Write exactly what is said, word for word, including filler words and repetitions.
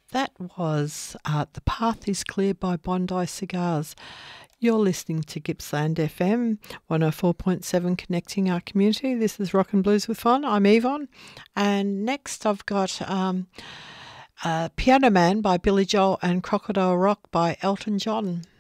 That was uh, The Path is Clear by Bondi Cigars. You're listening to Gippsland F M, one oh four point seven, connecting our community. This is Rock and Blues with Fun. I'm Yvonne. And next I've got um, uh, Piano Man by Billy Joel and Crocodile Rock by Elton John.